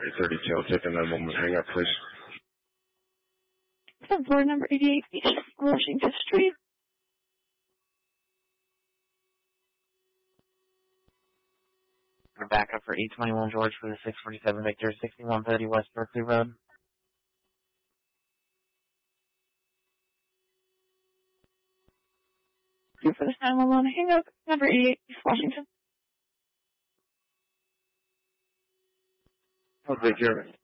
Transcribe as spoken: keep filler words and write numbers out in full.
eight thirty-two, I'll take a nine one one hang up, please. Floor number eighty-eight, East Washington Street. We're back up for eight twenty-one George for the six forty-seven Victor, sixty-one thirty West Berkeley Road. Two for the nine one one hang up, number eighty-eight, East Washington. I'll take care of it.